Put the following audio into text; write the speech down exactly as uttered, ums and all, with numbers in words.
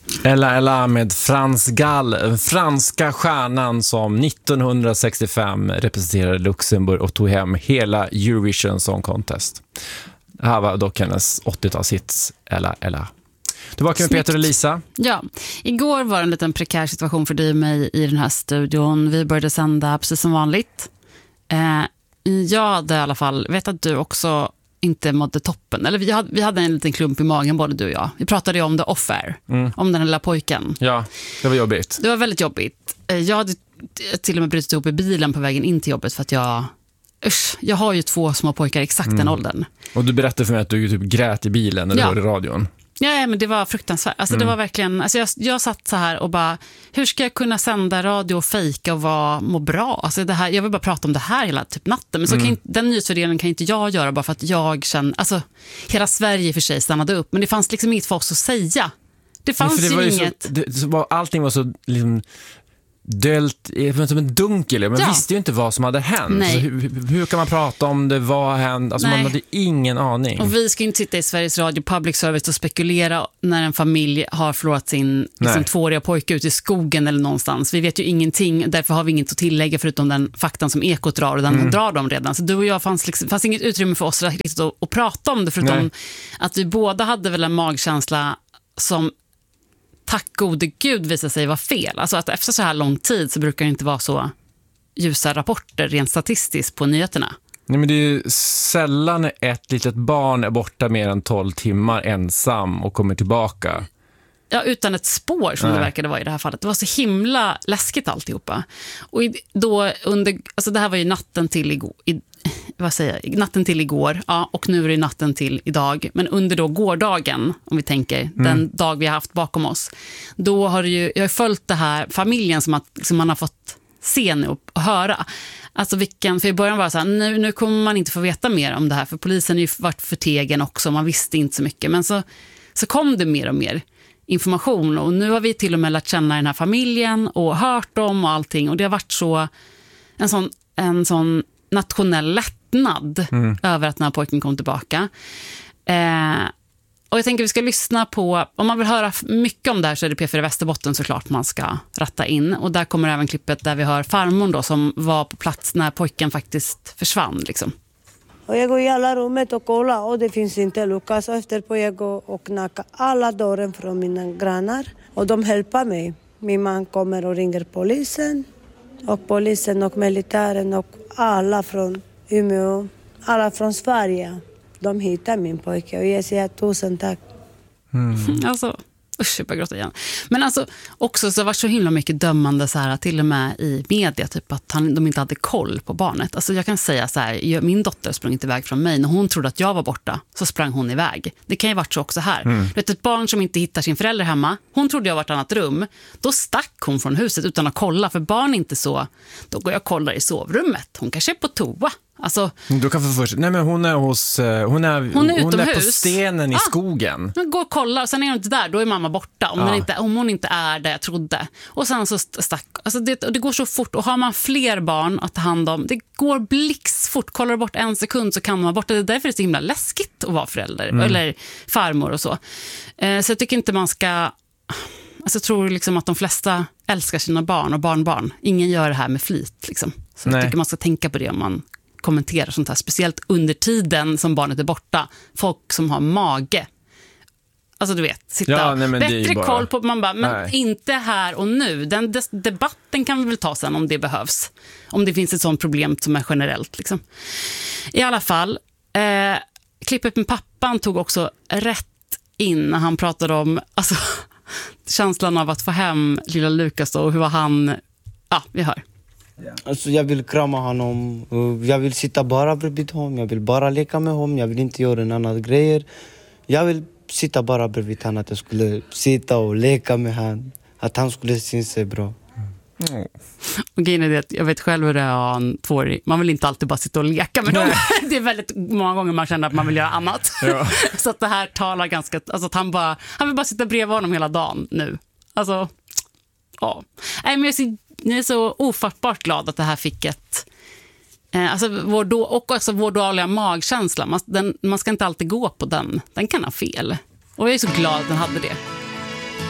Ella Ella med Frans Gall, den franska stjärnan som nittonhundrasextiofem representerade Luxemburg och tog hem hela Eurovision Song Contest. Det här var dock hennes åttiotalshits Ella Ella. Tillbaka med Peter och Lisa. Ja, igår var det en liten prekär situation för dig och mig i den här studion. Vi började sända precis som vanligt. Eh, jag hade i alla fall, vet att du också inte mådde toppen. Eller vi hade, vi hade en liten klump i magen, både du och jag. Vi pratade ju om det off-air, mm. om den lilla pojken. Ja, det var jobbigt. Det var väldigt jobbigt. Jag hade till och med brutit ihop i bilen på vägen in till jobbet för att jag... Usch, jag har ju två små pojkar exakt mm. den åldern. Och du berättade för mig att du typ grät i bilen när du ja. hörde radion. Ja, men det var fruktansvärt. Alltså mm. det var verkligen, alltså jag, jag satt så här och bara, hur ska jag kunna sända radio och fejka och vara, må bra? Alltså det här, jag vill bara prata om det här hela typ natten. Men så mm. kan, den nyhetsfördelningen kan inte jag göra bara för att jag känner, alltså hela Sverige för sig stannade upp. Men det fanns liksom inget för oss att säga. Det fanns det ju inget. Så, det, så var, allting var så liksom dölt som en dunkel. Man ja. visste ju inte vad som hade hänt. Alltså, hur, hur kan man prata om det? Vad hände? Alltså, man hade ingen aning. Och vi ska inte sitta i Sveriges Radio Public Service och spekulera när en familj har förlorat sin liksom, tvååriga pojke ute i skogen eller någonstans. Vi vet ju ingenting, därför har vi inget att tillägga förutom den faktan som Ekot drar, och den mm. drar de redan. Så du och jag fanns, liksom, fanns inget utrymme för oss att, att, att prata om det, förutom Nej. att vi båda hade väl en magkänsla som tack gode gud visar sig vara fel. Alltså att efter så här lång tid så brukar det inte vara så ljusa rapporter rent statistiskt på nyheterna. Nej, men det är ju sällan ett litet barn är borta mer än tolv timmar ensam och kommer tillbaka. Ja, utan ett spår som Nej. det verkade vara i det här fallet. Det var så himla läskigt alltihopa. Och då under, alltså det här var ju natten till igår, i, vad säger jag, natten till igår, ja, och nu är det natten till idag. Men under då gårdagen, om vi tänker, mm. den dag vi har haft bakom oss, då har det ju, jag har följt det här familjen som, att, som man har fått se nu och, och höra. Alltså vilken, för i början var det så här, nu, nu kommer man inte få veta mer om det här, för polisen har ju varit förtegen också, man visste inte så mycket. Men så, så kom det mer och mer information, och nu har vi till och med lärt känna den här familjen och hört dem och allting, och det har varit så en sån, en sån nationell lättnad mm. över att den här pojken kom tillbaka. Eh, och jag tänker vi ska lyssna på, om man vill höra mycket om det här så är det P fyra Västerbotten såklart man ska ratta in, och där kommer även klippet där vi hör farmor då som var på plats när pojken faktiskt försvann liksom. Och jag går i alla rummet och kollar och det finns inte Lukas. Efter på jag går och knackar alla dörren från mina grannar. Och de hjälper mig. Min man kommer och ringer polisen. Och polisen och militären och alla från Umeå. Alla från Sverige. De hittar min pojke och jag säger tusen tack. Mm. Alltså... Usch, jag bara gråta igen. Men alltså också så var så himla mycket dömande så här, till och med i media typ att han, de inte hade koll på barnet. Alltså jag kan säga så här, jag, min dotter sprang inte iväg från mig. När hon trodde att jag var borta så sprang hon iväg. Det kan ju varit så också här. Mm. Vet, ett barn som inte hittar sin förälder hemma, hon trodde jag var ett annat rum. Då stack hon från huset utan att kolla, för barn är inte så. Då går jag och kollar i sovrummet. Hon kanske är på toa. Alltså, du kan få först. Nej, men hon är hos hon är hon är, hon är på stenen i ah, skogen. Man går och kollar och sen är hon inte där, då är mamma borta om, ah. den inte, om hon inte är där jag trodde. Och sen så stack, alltså det, det går så fort, och har man fler barn att ta hand om, det går blixtfort. Kollar du bort en sekund så kan man vara borta. Det är därför det är så himla läskigt att vara förälder mm. eller farmor och så. Eh, så jag tycker inte man ska, alltså jag tror liksom att de flesta älskar sina barn och barnbarn. Ingen gör det här med flit liksom. Så Nej. jag tycker man ska tänka på det om man kommentera sånt här, speciellt under tiden som barnet är borta. Folk som har mage, alltså du vet, sitta ja, nej, bättre bara... koll på, man bara, men nej. inte här och nu. Den des- debatten kan vi väl ta sen om det behövs, om det finns ett sånt problem som är generellt liksom. I alla fall eh, klippet med pappan tog också rätt in när han pratade om alltså, känslan av att få hem lilla Lukas då, och hur var han, ja, vi hör. Alltså jag vill krama honom, jag vill sitta bara bredvid honom, jag vill bara leka med honom, jag vill inte göra en annan grejer. Jag vill sitta bara bredvid honom, att jag skulle sitta och leka med honom, att han skulle syns sig bra. Mm. Och grejen är det att jag vet själv hur det är en tvååring. Man vill inte alltid bara sitta och leka med dem. Det är väldigt många gånger man känner att man vill göra annat. Ja. Så att det här talar ganska, alltså att han bara, han vill bara sitta bredvid honom hela dagen nu. Alltså, ja. Nej, men jag är, jag är så ofattbart glad att det här fick ett eh, alltså vår då, och alltså vår dåliga magkänsla. Man, den, man ska inte alltid gå på den. Den kan ha fel. Och jag är så glad att den hade det.